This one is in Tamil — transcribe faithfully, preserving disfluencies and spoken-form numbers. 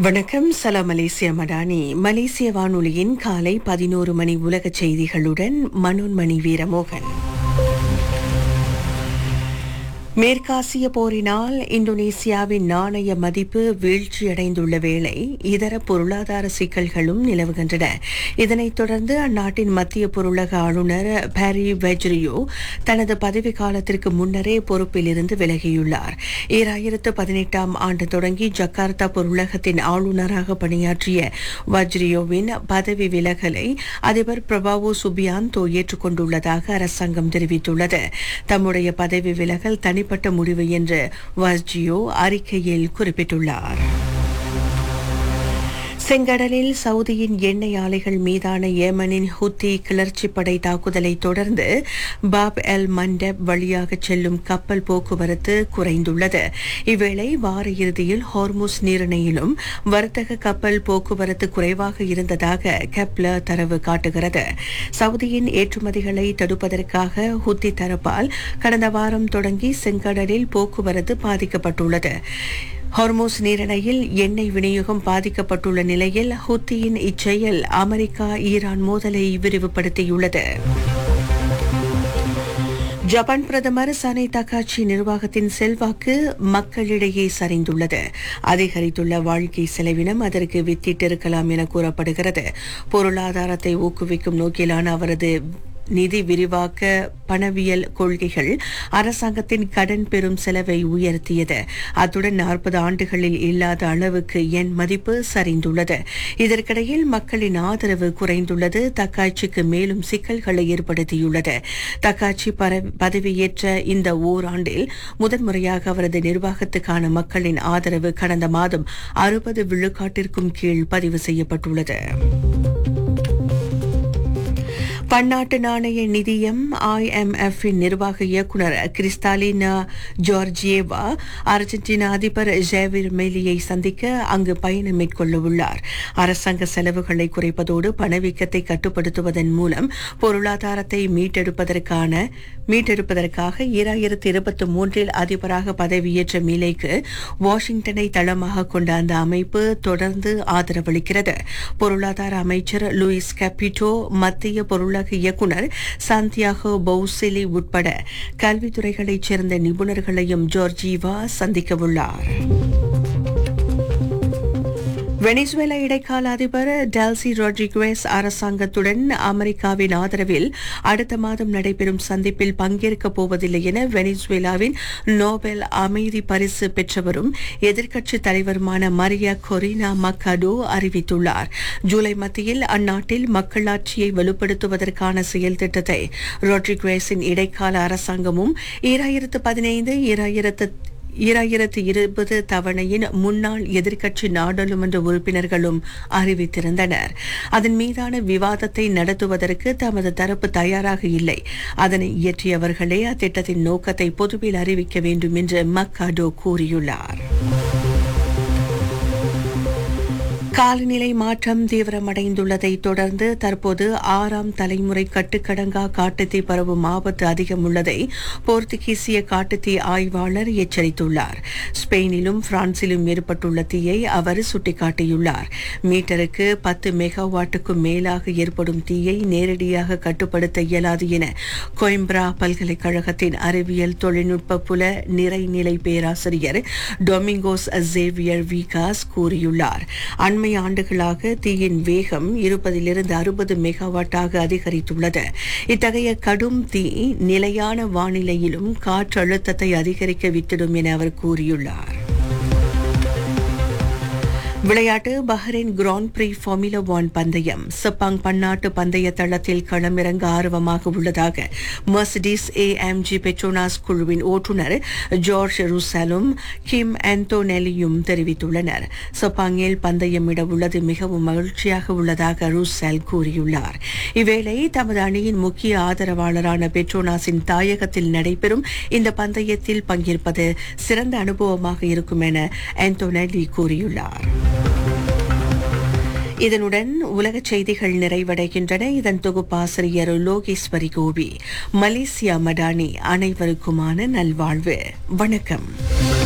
வணக்கம். சலாம் மலேசியா மடானி. மலேசிய வானொலியின் காலை பதினோரு மணி உலக செய்திகளுடன் மனோன்மணி வீரமோகன். மேற்காசிய போரினால் இந்தோனேசியாவின் நாணய மதிப்பு வீழ்ச்சியடைந்துள்ள வேளை இதர பொருளாதார சிக்கல்களும் நிலவுகின்றன. இதனைத் தொடர்ந்து அந்நாட்டின் மத்திய பொருளக ஆளுநர் பாரி வெஜ்ரியோ தனது பதவி காலத்திற்கு முன்னரே பொறுப்பிலிருந்து விலகியுள்ளார். ஈராயிரத்து பதினெட்டாம் ஆண்டு தொடங்கி ஜக்கார்த்தா பொருளகத்தின் ஆளுநராக பணியாற்றிய வஜ்ரியோவின் பதவி விலகலை அதிபர் பிரபாவோ சுபியாந்தோ ஏற்றுக்கொண்டுள்ளதாக அரசாங்கம் தெரிவித்துள்ளது. தம்முடைய பதவி விலகல் தனி பட்ட முடிவு என்று வஜ்ரியோ அறிக்கையில் குறிப்பிட்டுள்ளார். செங்கடலில் சவுதியின் எண்ணெய் ஆலைகள் மீதான ஏமனின் ஹுத்தி கிளர்ச்சிப்படை தாக்குதலை தொடர்ந்து பாப் எல் மண்டப் வழியாக செல்லும் கப்பல் போக்குவரத்து குறைந்துள்ளது. இவ்வேளை வார இறுதியில் ஹார்முஸ் நீரிணையிலும் வர்த்தக கப்பல் போக்குவரத்து குறைவாக இருந்ததாக கெப்லர் தரவு காட்டுகிறது. சவுதியின் ஏற்றுமதிகளை தடுப்பதற்காக ஹுத்தி தரப்பால் கடந்த வாரம் தொடங்கி செங்கடலில் போக்குவரத்து பாதிக்கப்பட்டுள்ளது. ஹார்முஸ் நீரிணையில் எண்ணெய் விநியோகம் பாதிக்கப்பட்டுள்ள நிலையில் ஹுத்தியின் இச்செயல் அமெரிக்கா ஈரான் மோதலை விரிவுபடுத்தியுள்ளது. ஜப்பான் பிரதமர் சனை தக்காச்சி நிர்வாகத்தின் செல்வாக்கு மக்களிடையே சரிந்துள்ளது. அதிகரித்துள்ள வாழ்க்கை செலவினம் அதற்கு வித்திட்டிருக்கலாம் என கூறப்படுகிறது. பொருளாதாரத்தை ஊக்குவிக்கும் நோக்கிலான அவரது நிதி விரிவாக்க பணவியல் கொள்கைகள் அரசாங்கத்தின் கடன் பெறும் செலவை உயர்த்தியது. அத்துடன் நாற்பது ஆண்டுகளில் இல்லாத அளவுக்கு எண் மதிப்பு சரிந்துள்ளது. இதற்கிடையில் மக்களின் ஆதரவு குறைந்துள்ளது தக்காட்சிக்கு மேலும் சிக்கல்களை ஏற்படுத்தியுள்ளது. தக்காட்சி பதவியேற்ற இந்த ஓராண்டில் முதன்முறையாக அவரது நிர்வாகத்துக்கான மக்களின் ஆதரவு கடந்த மாதம் அறுபது விழுக்காட்டிற்கும் கீழ் பதிவு செய்யப்பட்டுள்ளது. பன்னாட்டு நாணய நிதியம் ஐ எம் எஃப் நிர்வாக இயக்குநர் கிறிஸ்டாலினா ஜார்ஜியேவா அர்ஜென்டினா அதிபர் ஜேவிர் மெலியை சந்திக்க அங்கு பயணம் மேற்கொள்ள உள்ளார். அரசாங்க செலவுகளை குறைப்பதோடு பணவீக்கத்தை கட்டுப்படுத்துவதன் மூலம் பொருளாதாரத்தை மீட்டெடுப்பதற்கான மீட்டெடுப்பதற்காக இரண்டாயிரத்தி இருபத்தி மூன்றில் அதிபராக பதவியேற்ற மிலேக்கு வாஷிங்டனை தளமாக கொண்ட அந்த அமைப்பு தொடர்ந்து ஆதரவளிக்கிறது. பொருளாதார அமைச்சர் லூயிஸ் கேபிட்டோ, மத்திய பொருளாதார இயக்குநர் சாந்தியாகோ பவுசிலி உட்பட கல்வித்துறைகளைச் சேர்ந்த நிபுணர்களையும் ஜார்ஜிவா சந்திக்கவுள்ளார். வெனிசுவேலா இடைக்கால அதிபர் டெல்சி ரோட்ரிகுவேஸ் அரசாங்கத்துடன் அமெரிக்காவின் ஆதரவில் அடுத்த மாதம் நடைபெறும் சந்திப்பில் பங்கேற்கப் போவதில்லை என வெனிசுவேலாவின் நோபல் அமைதி பரிசு பெற்றவரும் எதிர்க்கட்சித் தலைவருமான மரியா கொரினா மக்காடோ அறிவித்துள்ளார். ஜூலை மத்தியில் அந்நாட்டில் மக்களாட்சியை வலுப்படுத்துவதற்கான செயல் திட்டத்தை ரோட்ரிகுவேஸின் இடைக்கால அரசாங்கமும் இரண்டாயிரத்து பதினைந்து இரண்டாயிரத்து இரண்டாயிரத்து இருபது தவணையின் முன்னாள் எதிர்க்கட்சி நாடாளுமன்ற உறுப்பினர்களும் அறிவித்திருந்தனர். அதன் மீதான விவாதத்தை நடத்துவதற்கு தமது தரப்பு தயாராக இல்லை. அதனை இயற்றியவர்களே அத்திட்டத்தின் நோக்கத்தை பொதுவில் அறிவிக்க வேண்டும் என்று மக்காடோ கூறியுள்ளார். காலநிலை மாற்றம் தீவிரமடைந்துள்ளதை தொடர்ந்து தற்போது ஆறாம் தலைமுறை கட்டுக்கடங்கா காட்டுத்தீ பரவும் ஆபத்து அதிகம் உள்ளதை போர்த்துகீசிய காட்டுத்தீ ஆய்வாளர் எச்சரித்துள்ளார். ஸ்பெயினிலும் பிரான்சிலும் ஏற்பட்டுள்ள தீயை அவர் சுட்டிக்காட்டியுள்ளார். மீட்டருக்கு பத்து மெகாவாட்டுக்கும் மேலாக ஏற்படும் தீயை நேரடியாக கட்டுப்படுத்த இயலாது என கோயம்பரா பல்கலைக்கழகத்தின் அறிவியல் தொழில்நுட்ப புல நிறைநிலை பேராசிரியர் டொமிங்கோஸ் சேவியர் வீகாஸ் கூறியுள்ளார். அண்மை ஆண்டுகளாக தீயின் வேகம் இருபதிலிருந்து அறுபது மெகாவாட்டாக அதிகரித்துள்ளது. இத்தகைய கடும் தீ நிலையான வானிலையிலும் காற்றழுத்தத்தை அதிகரிக்க வித்திடும் என அவர் கூறியுள்ளார். விளையாட்டு. பஹ்ரைன் கிராண்ட் பிரி ஃபார்முலா ஒன் பந்தயம் செப்பாங் பன்னாட்டு பந்தய தளத்தில் களமிறங்க ஆர்வமாக உள்ளதாக மெர்சிடிஸ் ஏஎம்ஜி பெட்ரோனாஸ் குழுவின் ஓட்டுநர் ஜார்ஜ் ருசலும் கிம் ஆண்டோனெலியும் தெரிவித்துள்ளனர். செப்பாங்கில் பந்தயமிட உள்ளது மிகவும் மகிழ்ச்சியாக உள்ளதாக ருசல் கூறியுள்ளார். இவ்வேளை தமது அணியின் முக்கிய ஆதரவாளரான பெட்ரோனாஸின் தாயகத்தில் நடைபெறும் இந்த பந்தயத்தில் பங்கேற்பது சிறந்த அனுபவமாக இருக்கும் என ஆண்டோனெலி கூறியுள்ளார். இதனுடன் உலகச் செய்திகள் நிறைவடைகின்றன. இதன் தொகுப்பாசிரியர் லோகேஸ்வரி கோபி. மலேசியா மடானி. அனைவருக்குமான நல்வாழ்வு. வணக்கம்.